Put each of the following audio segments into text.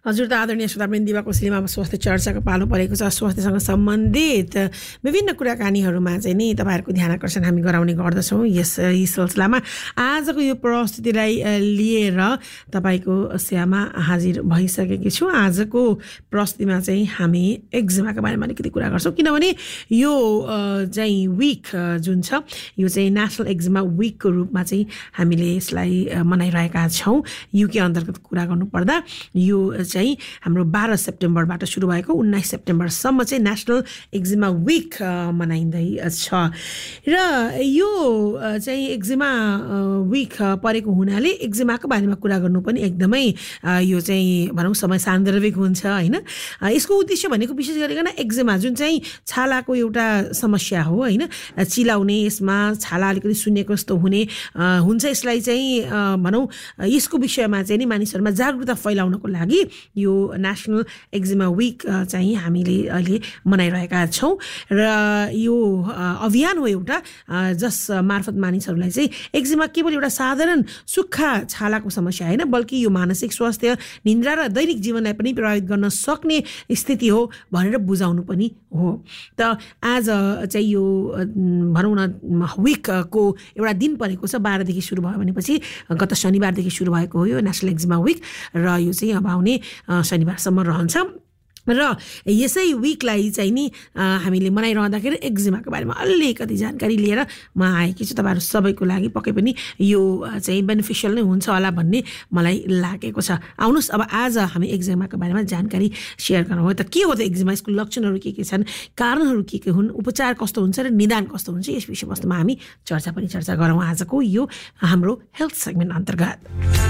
हजुर त आदरणीय श्रोतावृन्द दिवा कोसेलीमा स्वास्थ्य चर्चाको पालो परेको छ। स्वास्थ्यसँग सम्बन्धित विभिन्न कुराकानीहरूमा चाहिँ नि तपाईँहरूको ध्यान आकर्षण हामी गराउने गर्दछौँ। यी सिलसिलामा आजको यो प्रस्तुतिलाई लिएर तपाईँको सेवामा हाजिर भइसकेकी छु। आजको प्रस्तुतिमा चाहिँ हामी एक्जिमाको बारेमा अलिकति कुरा गर्छौँ, किनभने यो चाहिँ विक जुन छ यो चाहिँ नेसनल एक्जिमा विकको रूपमा चाहिँ हामीले यसलाई मनाइरहेका छौँ। युके अन्तर्गत कुरा गर्नुपर्दा यो चाहिँ हाम्रो 12 सेप्टेम्बरबाट सुरु भएको 19 सेप्टेम्बरसम्म चाहिँ नेसनल एक्जिमा विक मनाइँदैछ र यो चाहिँ एक्जिमा विक परेको हुनाले एक्जिमाको बारेमा कुरा गर्नु पनि एकदमै यो चाहिँ भनौँ समय सान्दर्भिक हुन्छ हैन। यसको उद्देश्य भनेको विशेष गरिकन एक्जिमा जुन चाहिँ छालाको एउटा समस्या हो हैन, चिलाउने, यसमा छाला अलिकति सुन्निएको जस्तो हुने हुन्छ। यसलाई चाहिँ भनौँ यसको विषयमा चाहिँ नि मानिसहरूमा जागरुकता फैलाउनको लागि यो नेसनल एक्जिमा विक चाहिँ हामीले अहिले मनाइरहेका छौँ र यो अभियान हो एउटा जस मार्फत मानिसहरूलाई चाहिँ एक्जिमा केवल एउटा साधारण सुक्खा छालाको समस्या होइन, बल्कि यो मानसिक स्वास्थ्य, निन्द्रा र दैनिक जीवनलाई पनि प्रभावित गर्न सक्ने स्थिति हो भनेर बुझाउनु पनि हो। त आज चाहिँ यो भनौँ न विकको एउटा दिन परेको छ, 12 देखि सुरु भयो भनेपछि गत शनिबारदेखि सुरु भएको हो यो नेसनल एक्जिमा विक र यो चाहिँ अब आउने शनिबारसम्म रहन्छ। र यसै विकलाई चाहिँ नि हामीले मनाइरहँदाखेरि एक्जिमाको बारेमा अलिकति जानकारी लिएर म आएकी छु। तपाईँहरू सबैको लागि पक्कै पनि यो चाहिँ बेनिफिसियल नै हुन्छ होला भन्ने मलाई लागेको छ। आउनुहोस् अब आज हामी एक्जिमाको बारेमा जानकारी सेयर गरौँ। त के हो त एक्जिमा, यसको लक्षणहरू के छन्, कारणहरू के हुन्, उपचार कस्तो हुन्छ र निदान कस्तो हुन्छ, यस विषयवस्तुमा हामी चर्चा गरौँ आजको यो हाम्रो हेल्थ सेगमेन्ट अन्तर्गत।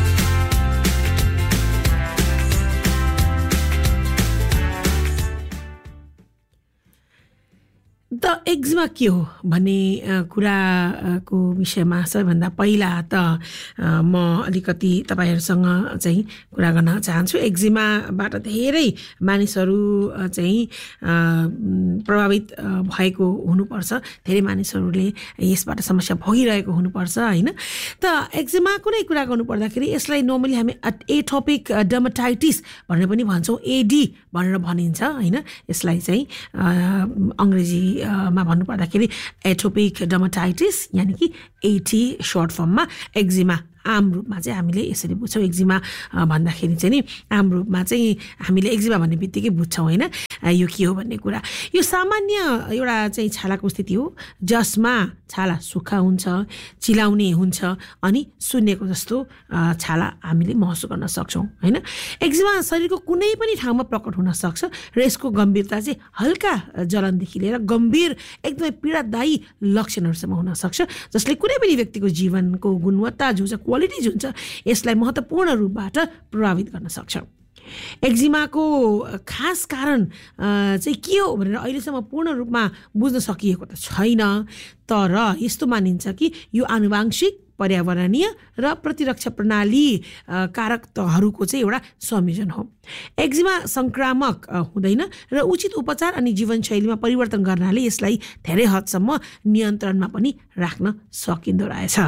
त एक्जिमा के हो भन्ने कुराको विषयमा सबैभन्दा पहिला त म अलिकति तपाईँहरूसँग चाहिँ कुरा गर्न चाहन्छु। एक्जिमाबाट धेरै मानिसहरू चाहिँ प्रभावित भएको हुनुपर्छ, धेरै मानिसहरूले यसबाट समस्या भइरहेको हुनुपर्छ होइन। त एक्जिमाको नै कुरा गर्नुपर्दाखेरि यसलाई नर्मली हामी एटोपिक डर्मेटाइटिस भनेर पनि भन्छौँ, एडी भनेर भनिन्छ होइन। यसलाई चाहिँ अङ्ग्रेजीमा भन्नुपर्दाखेरि एटोपिक डर्मेटाइटिस यानि कि एटी सर्ट फर्ममा एक्जिमा आम रूपमा चाहिँ हामीले यसरी बुझ्छौँ। एक्जिमा भन्दाखेरि चाहिँ नि आम रूपमा चाहिँ हामीले एक्जिमा भन्ने बित्तिकै बुझ्छौँ होइन यो के हो भन्ने कुरा। यो सामान्य एउटा चाहिँ छालाको स्थिति हो जसमा छाला सुक्खा हुन्छ, चिलाउने हुन्छ अनि सुन्निएको जस्तो छाला हामीले महसुस गर्न सक्छौँ होइन। एक्जिमा शरीरको कुनै पनि ठाउँमा प्रकट हुन सक्छ र यसको गम्भीरता चाहिँ हल्का जलनदेखि लिएर गम्भीर एकदमै पीडादायी लक्षणहरूसम्म हुन सक्छ, जसले कुनै पनि व्यक्तिको जीवनको गुणवत्ता जुन छ, क्वालिटी जुन छ, यसलाई महत्त्वपूर्ण रूपबाट प्रभावित गर्न सक्छ। एक्जिमाको खास कारण चाहिँ के हो भनेर अहिलेसम्म पूर्ण रूपमा बुझ्न सकिएको त छैन, तर यस्तो मानिन्छ कि यो आनुवांशिक, पर्यावरणीय र प्रतिरक्षा प्रणाली कारकहरूको चाहिँ एउटा संयोजन हो। एक्जिमा संक्रामक हुँदैन र उचित उपचार अनि जीवनशैलीमा परिवर्तन गर्नाले यसलाई धेरै हदसम्म नियन्त्रणमा पनि राख्न सकिँदो रहेछ।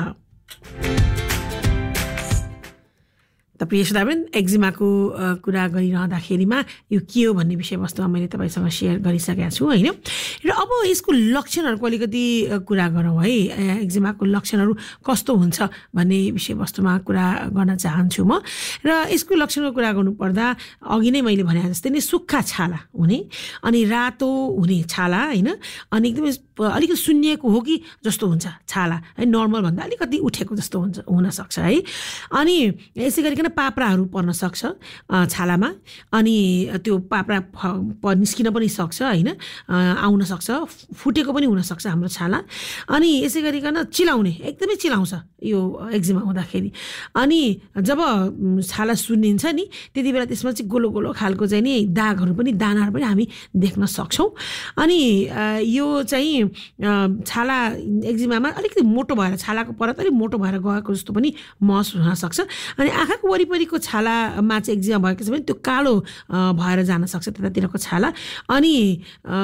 त प्रिय श्रोतावृन्द, एक्जिमाको कुरा गरिरहँदाखेरिमा यो के हो भन्ने विषयवस्तुमा मैले तपाईँसँग सेयर गरिसकेको छु होइन। र अब यसको लक्षणहरूको अलिकति कुरा गरौँ है। एक्जिमाको लक्षणहरू कस्तो हुन्छ भन्ने विषयवस्तुमा कुरा गर्न चाहन्छु म। र यसको लक्षणको कुरा गर्नुपर्दा अघि नै मैले भने जस्तै नै सुक्खा छाला हुने अनि रातो हुने छाला होइन, अनि एकदमै अलिकति सुन्निएको हो कि जस्तो हुन्छ छाला है, नर्मल भन्दा अलिकति उठेको जस्तो हुनसक्छ है। अनि यसै गरिकन पाप्राहरू पर्न सक्छ छालामा, अनि त्यो पाप्रा निस्किन पनि सक्छ होइन, आउन सक्छ, फुटेको पनि हुनसक्छ हाम्रो छाला। अनि यसै गरिकन चिलाउने, एकदमै चिलाउँछ यो एक्जिमा हुँदाखेरि। अनि जब छाला सुन्निन्छ नि त्यति बेला त्यसमा चाहिँ गोलो गोलो खालको चाहिँ नि दागहरू पनि, दानाहरू पनि हामी देख्न सक्छौँ। अनि यो चाहिँ छाला एक्जिमामा अलिकति मोटो भएर, छालाको परत अलिक मोटो भएर गएको जस्तो पनि महसुस हुनसक्छ। अनि आँखाको वरिपरिको छालामा चाहिँ एक्जिमा भएको छ भने त्यो कालो भएर जान सक्छ त्यतातिरको छाला। अनि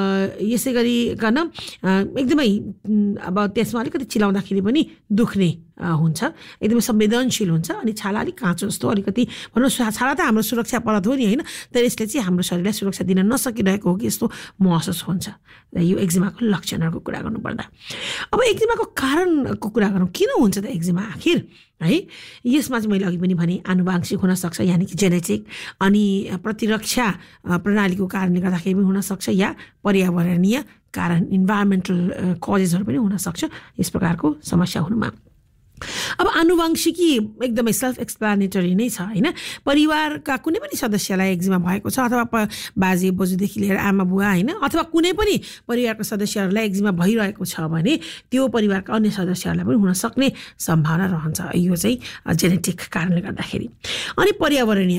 यसै गरिकन एकदमै अब त्यसमा अलिकति चिलाउँदाखेरि पनि दुख्ने हुन्छ, एकदमै संवेदनशील हुन्छ अनि छाला अलिक काँचो जस्तो अलिकति भनौँ छाला त हाम्रो सुरक्षा परत हो नि होइन, तर यसले चाहिँ हाम्रो शरीरलाई सुरक्षा दिन नसकिरहेको हो कि यस्तो महसुस हुन्छ। यो एक्जिमाको लक्षणहरूको कुरा गर्नुपर्दा अब एक्जिमाको कारणको कुरा गरौँ, किन हुन्छ त एक्जिमा आखिर है? यसमा चाहिँ मैले अघि पनि भने आनुवांशिक हुनसक्छ यानि कि जेनेटिक, अनि प्रतिरक्षा प्रणालीको कारणले गर्दाखेरि पनि हुनसक्छ, या पर्यावरणीय कारण इन्भाइरोमेन्टल कजेसहरू पनि हुनसक्छ यस प्रकारको समस्या हुनुमा। अब आनुवंशिकी एकदमै सेल्फ एक्सप्लानेटरी नै छ होइन। परिवारका कुनै पनि सदस्यलाई एक्जिमा भएको छ अथवा बाजे बोजूदेखि लिएर आमा बुवा होइन, अथवा कुनै पनि परिवारको सदस्यहरूलाई एक्जिमा भइरहेको छ भने त्यो परिवारका अन्य सदस्यहरूलाई पनि हुन सक्ने सम्भावना रहन्छ, यो चाहिँ जेनेटिक कारणले गर्दाखेरि। अनि पर्यावरणीय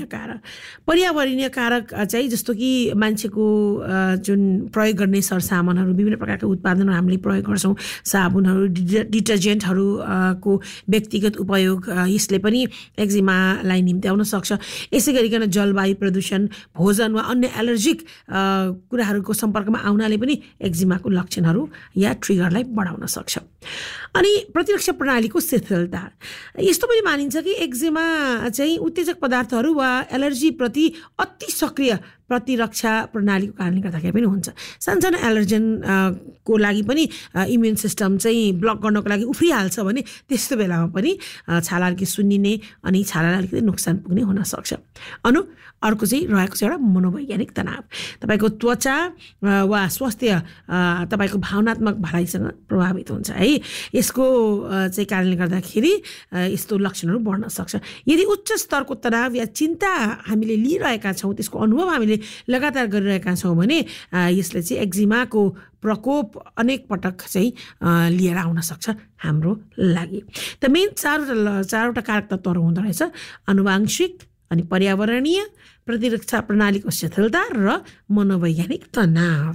कारक चाहिँ जस्तो कि मान्छेको जुन प्रयोग गर्ने सरसामानहरू, विभिन्न प्रकारका उत्पादनहरू हामीले प्रयोग गर्छौँ, साबुनहरू, डिटर्जेन्टहरूको व्यक्तिगत उपयोग, यसले पनि एक्जिमालाई निम्त्याउन सक्छ। यसै गरिकन जलवायु प्रदूषण, भोजन वा अन्य एलर्जिक कुराहरूको सम्पर्कमा आउनाले पनि एक्जिमाको लक्षणहरू या ट्रिगरलाई बढाउन सक्छ। अनि प्रतिरक्षा प्रणालीको शिथिलता, यस्तो पनि मानिन्छ कि एक्जिमा चाहिँ उत्तेजक पदार्थहरू वा एलर्जीप्रति अति सक्रिय प्रतिरक्षा प्रणालीको कारणले गर्दाखेरि पनि हुन्छ। सानसानो एलर्जेनको लागि पनि इम्युन सिस्टम चाहिँ ब्लक गर्नको लागि उफ्रिहाल्छ भने त्यस्तो बेलामा पनि छाला अलिकति सुन्निने अनि छालालाई अलिकति नोक्सान पुग्ने हुनसक्छ। अर्को चाहिँ रहेको छ एउटा मनोवैज्ञानिक तनाव, तपाईँको त्वचा वा स्वास्थ्य तपाईँको भावनात्मक भलाइसँग प्रभावित हुन्छ है। यसको चाहिँ कारणले गर्दाखेरि यस्तो लक्षणहरू बढ्न सक्छ। यदि उच्च स्तरको तनाव या चिन्ता हामीले लिइरहेका छौँ, त्यसको अनुभव हामीले लगातार गरिरहेका छौँ भने यसले चाहिँ एक्जिमाको प्रकोप अनेक पटक चाहिँ लिएर आउन सक्छ हाम्रो लागि। त मेन चारवटा कारक तत्त्वहरू हुँदो रहेछ, आनुवांशिक, अनि पर्यावरणीय, प्रतिरक्षा प्रणालीको शिथिलता र मनोवैज्ञानिक तनाव।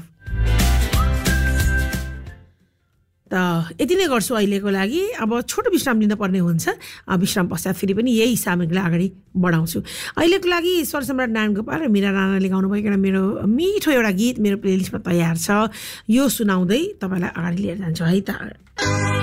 त यति नै गर्छु अहिलेको लागि। अब छोटो विश्राम लिनुपर्ने हुन्छ, विश्राम पश्चात फेरि पनि यही सामग्रीलाई अगाडि बढाउँछु। अहिलेको लागि स्वर सम्राट नारायण गोपाल र मीरा राणाले गाउनुभएको मेरो मिठो एउटा गीत मेरो प्लेलिस्टमा तयार छ, यो सुनाउँदै तपाईँलाई अगाडि लिएर जान्छु है त।